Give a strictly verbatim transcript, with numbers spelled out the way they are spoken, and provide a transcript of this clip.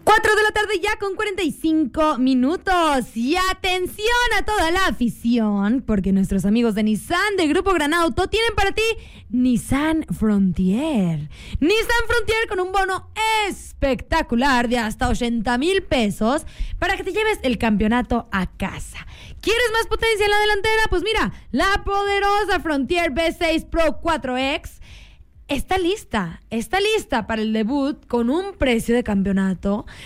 cuatro de la tarde ya con cuarenta y cinco minutos. Y atención a toda la afición, porque nuestros amigos de Nissan de Grupo Granauto tienen para ti Nissan Frontier. Nissan Frontier con un bono espectacular de hasta ochenta mil pesos para que te lleves el campeonato a casa. ¿Quieres más potencia en la delantera? Pues mira, la poderosa Frontier V seis Pro cuatro X está lista, está lista para el debut con un precio de campeonato